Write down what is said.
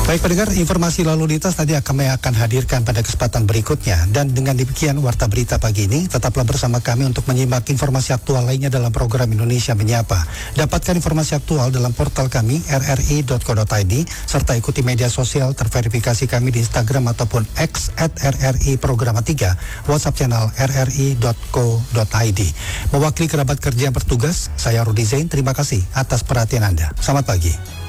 Baik pendengar, informasi lalu lintas tadi kami akan hadirkan pada kesempatan berikutnya. Dan dengan demikian warta berita pagi ini, tetaplah bersama kami untuk menyimak informasi aktual lainnya dalam program Indonesia Menyapa. Dapatkan informasi aktual dalam portal kami rri.co.id serta ikuti media sosial terverifikasi kami di Instagram ataupun X @RRI Programa 3, WhatsApp channel rri.co.id. Mewakili kerabat kerja yang bertugas, saya Rudi Zain, terima kasih atas perhatian Anda. Selamat pagi.